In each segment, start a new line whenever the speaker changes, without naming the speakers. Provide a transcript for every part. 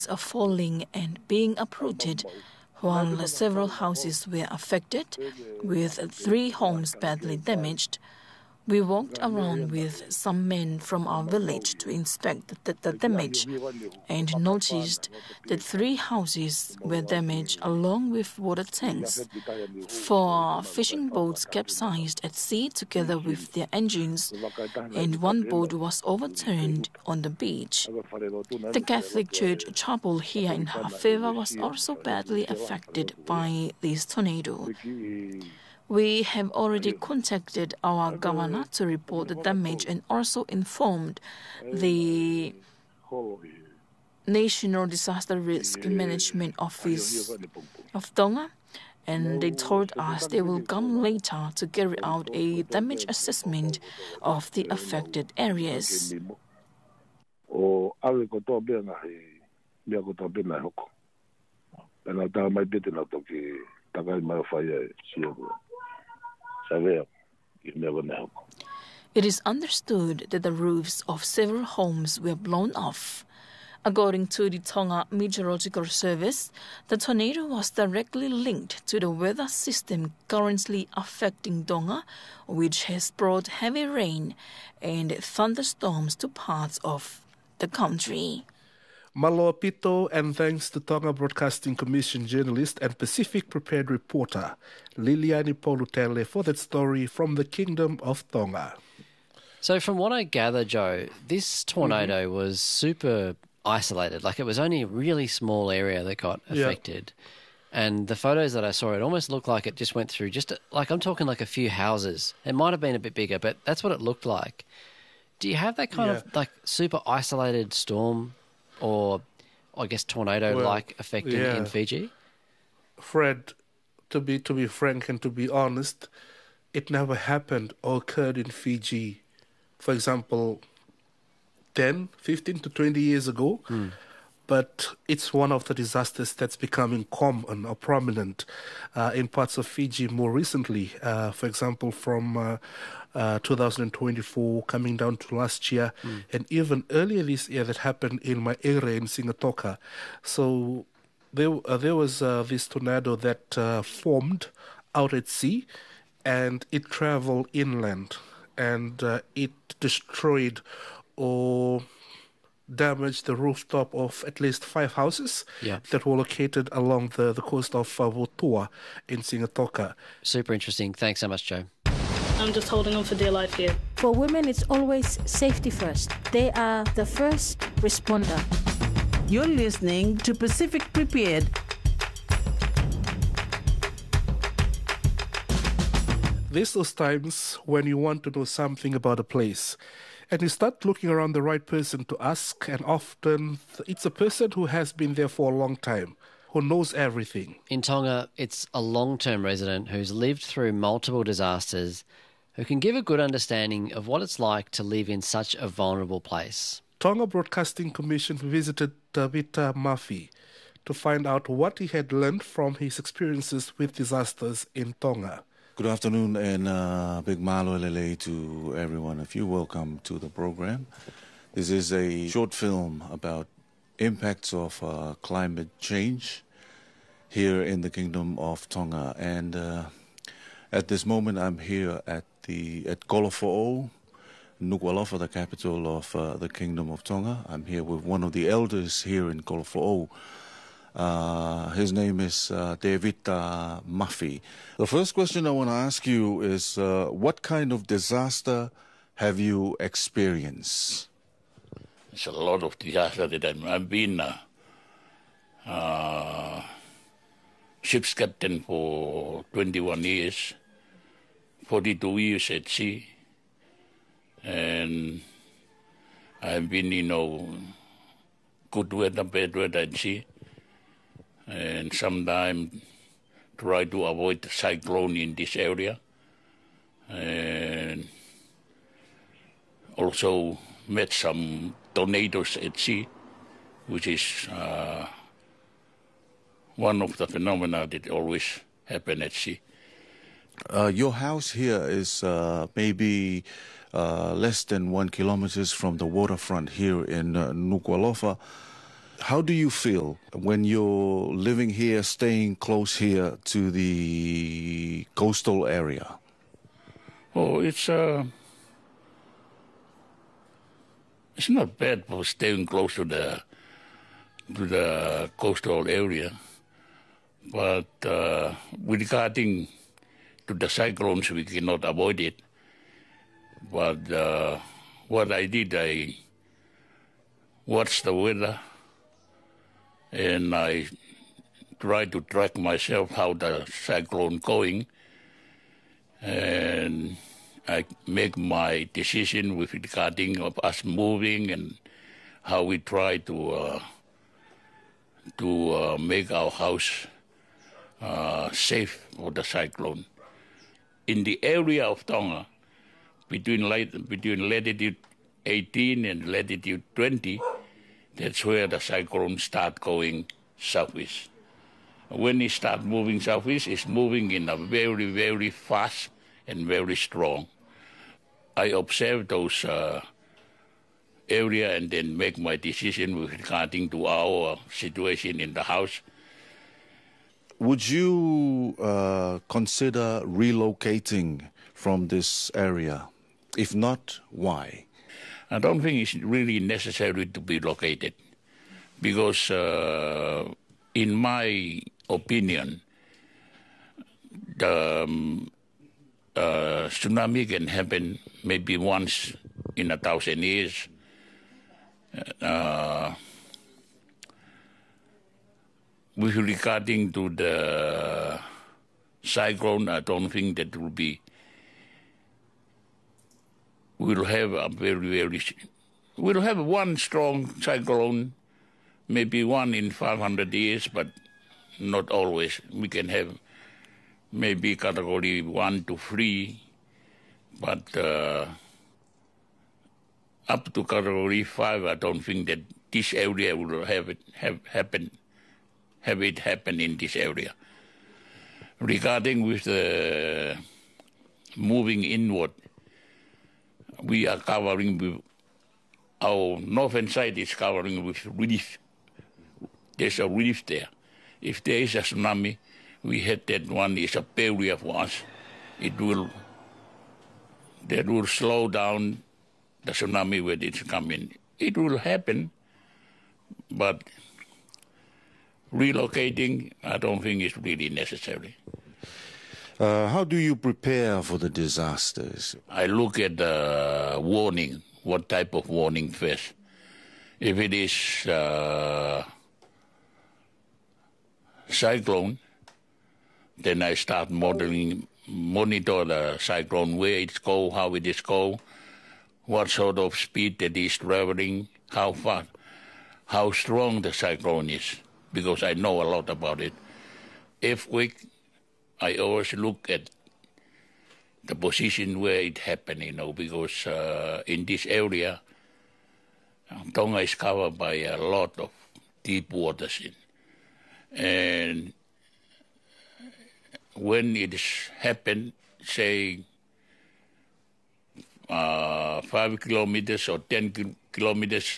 are falling and being uprooted, while several houses were affected, with 3 homes badly damaged. We walked around with some men from our village to inspect the damage and noticed that 3 houses were damaged along with water tanks. 4 fishing boats capsized at sea together with their engines, and 1 boat was overturned on the beach. The Catholic Church chapel here in Hafeva was also badly affected by this tornado. We have already contacted our governor to report the damage and also informed the National Disaster Risk Management Office of Tonga, and they told us they will come later to carry out a damage assessment of the affected areas. It is understood that the roofs of several homes were blown off. According to the Tonga Meteorological Service, the tornado was directly linked to the weather system currently affecting Tonga, which has brought heavy rain and thunderstorms to parts of the country.
Maloa Pito, and thanks to Tonga Broadcasting Commission journalist and Pacific Prepared reporter Liliani Polutele for that story from the Kingdom of Tonga.
So from what I gather, Joe, this tornado was super isolated. Like, it was only a really small area that got affected. Yeah. And the photos that I saw, it almost looked like it just went through I'm talking like a few houses. It might have been a bit bigger, but that's what it looked like. Do you have that kind of like super isolated storm or, I guess, tornado-like effect in Fiji?
Fred, to be frank and to be honest, it never happened or occurred in Fiji, for example, 10, 15 to 20 years ago. But it's one of the disasters that's becoming common or prominent in parts of Fiji more recently. For example, from 2024 coming down to last year, and even earlier this year that happened in my area in Singatoka. So there was this tornado that formed out at sea, and it traveled inland, and it destroyed or damaged the rooftop of at least 5 houses that were located along the coast of Votua in Singatoka.
Super interesting. Thanks so much, Joe.
I'm just holding on for dear life here.
For women, it's always safety first. They are the first responder.
You're listening to Pacific Prepared.
There's those times when you want to know something about a place, and you start looking around the right person to ask, and often it's a person who has been there for a long time, who knows everything.
In Tonga, it's a long-term resident who's lived through multiple disasters, who can give a good understanding of what it's like to live in such a vulnerable place.
Tonga Broadcasting Commission visited Davita Mafi to find out what he had learned from his experiences with disasters in Tonga.
Good afternoon, and big malo lele to everyone of you. Welcome to the program. This is a short film about impacts of climate change here in the Kingdom of Tonga. And at this moment, I'm here at Kolofo'o, Nuku'alofa, the capital of the Kingdom of Tonga. I'm here with one of the elders here in Kolofo'o. His name is Davita Mafi. The first question I want to ask you is, what kind of disaster have you experienced?
It's a lot of disaster that I've been ship's captain for 21 years, 42 years at sea, and I've been, good weather, bad weather at sea, and sometimes try to avoid the cyclone in this area, and also met some tornadoes at sea, which is one of the phenomena that always happen at sea.
Your house here is maybe less than 1 kilometer from the waterfront here in Nuku'alofa. How do you feel when you're living here, staying close here to the coastal area?
Oh, it's not bad for staying close to the coastal area, but regarding to the cyclones, we cannot avoid it. But what I did, I watched the weather, and I tried to track myself how the cyclone going, and I make my decision with regarding of us moving and how we try to make our house safe for the cyclone. In the area of Tonga, between latitude 18 and latitude 20, that's where the cyclone start going southeast. When it start moving southeast, it's moving in a very, very fast and very strong. I observe those area and then make my decision with regarding to our situation in the house.
Would you consider relocating from this area? If not, why?
I don't think it's really necessary to be located because, in my opinion, the tsunami can happen maybe once in 1,000 years. With regarding to the cyclone, I don't think that we'll have one strong cyclone, maybe one in 500 years, but not always. We can have maybe category 1 to 3, but up to category 5, I don't think that this area will have it happen in this area. Regarding with the moving inward, we are covering with our northern side is covering with reef. There's a reef there. If there is a tsunami, we had that one is a barrier for us. That will slow down the tsunami when it's coming. It will happen, but relocating, I don't think is really necessary.
How do you prepare for the disasters?
I look at the warning, what type of warning first. If it is cyclone, then I start monitor the cyclone, where it's go, how it is go, what sort of speed that is traveling, how fast, how strong the cyclone is, because I know a lot about it. Earthquake, I always look at the position where it happened, because in this area, Tonga is covered by a lot of deep waters. And when it happened, say 5 kilometers or 10 kilometers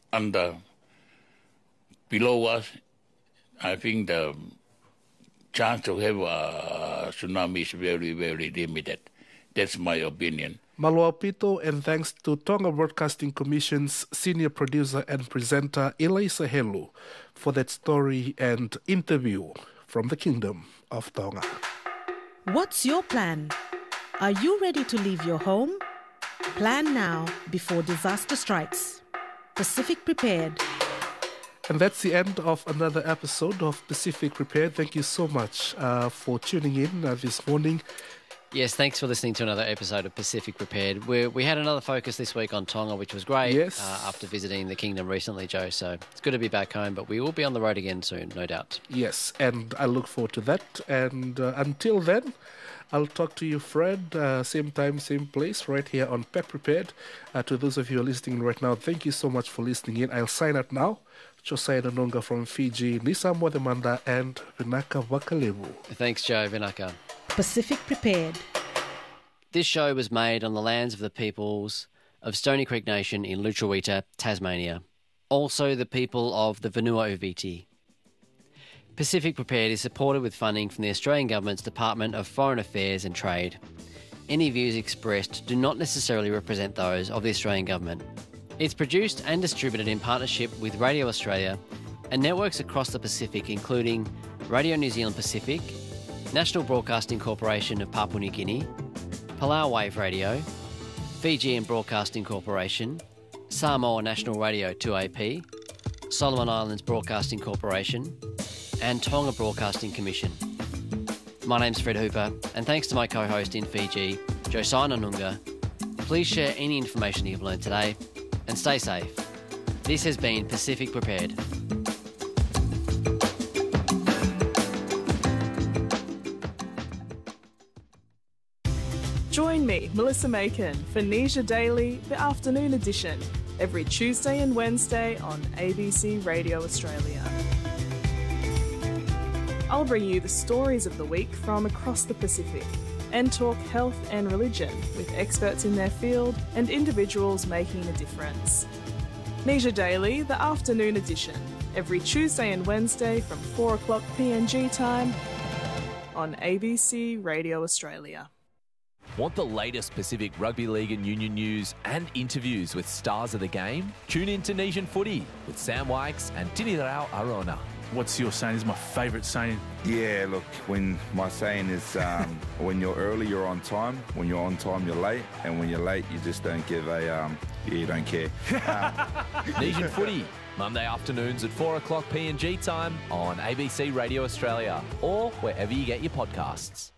below us, I think the chance to have a tsunami is very, very limited. That's my opinion.
Maloa Pito, and thanks to Tonga Broadcasting Commission's senior producer and presenter Elisa Helu for that story and interview from the Kingdom of Tonga.
What's your plan? Are you ready to leave your home? Plan now before disaster strikes. Pacific Prepared.
And that's the end of another episode of Pacific Prepared. Thank you so much for tuning in this morning.
Yes, thanks for listening to another episode of Pacific Prepared. We had another focus this week on Tonga, which was great.
Yes.
After visiting the Kingdom recently, Joe. So it's good to be back home, but we will be on the road again soon, no doubt.
Yes, and I look forward to that. And until then, I'll talk to you, Fred, same time, same place, right here on Pep Prepared. To those of you who are listening right now, thank you so much for listening in. I'll sign out now. Josiah Nononga from Fiji, Nisa Mwademanda, and Vinaka Wakalevu.
Thanks, Joe. Vinaka.
Pacific Prepared.
This show was made on the lands of the peoples of Stony Creek Nation in Lutruwita, Tasmania. also the people of the Vanua Uviti. Pacific Prepared is supported with funding from the Australian Government's Department of Foreign Affairs and Trade. Any views expressed do not necessarily represent those of the Australian Government. It's produced and distributed in partnership with Radio Australia and networks across the Pacific, including Radio New Zealand Pacific, National Broadcasting Corporation of Papua New Guinea, Palau Wave Radio, Fijian Broadcasting Corporation, Samoa National Radio 2AP, Solomon Islands Broadcasting Corporation, and Tonga Broadcasting Commission. My name's Fred Hooper, and thanks to my co-host in Fiji, Josiah Nanunga. Please share any information you've learned today, and stay safe. This has been Pacific Prepared.
Join me, Melissa Macon, for Nisha Daily, the afternoon edition, every Tuesday and Wednesday on ABC Radio Australia. I'll bring you the stories of the week from across the Pacific and talk health and religion with experts in their field and individuals making a difference. Nisha Daily, the afternoon edition, every Tuesday and Wednesday from 4 o'clock PNG time on ABC Radio Australia.
Want the latest Pacific Rugby League and Union news and interviews with stars of the game? Tune in to Nesian Footy with Sam Wykes and Tinirao Arona.
What's your saying? This is my favourite saying.
Yeah, look, when my saying is when you're early, you're on time. When you're on time, you're late. And when you're late, you just don't give a, you don't care.
Nesian Footy, Monday afternoons at 4 o'clock PNG time on ABC Radio Australia or wherever you get your podcasts.